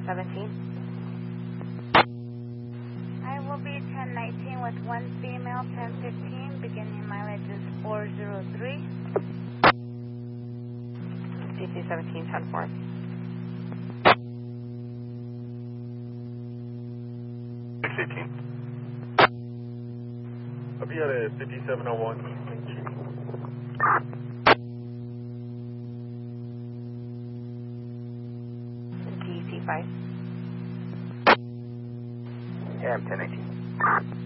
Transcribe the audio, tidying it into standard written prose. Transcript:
17. I will be 1019 with one female, 1015, beginning mileage is 403. DC 17, 10-4. I'll be at a 5701. DC 5. Yeah, I'm 1019.